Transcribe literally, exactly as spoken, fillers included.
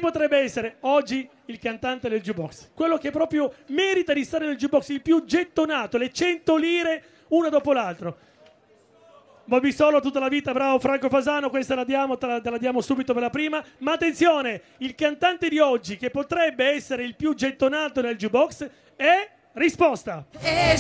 potrebbe essere oggi il cantante del jukebox? Quello che proprio merita di stare nel jukebox, il più gettonato, le cento lire una dopo l'altro. Bobby Solo tutta la vita, bravo Franco Fasano, questa la diamo, te la, te la diamo subito per la prima. Ma attenzione, il cantante di oggi che potrebbe essere il più gettonato nel jukebox è... Risposta.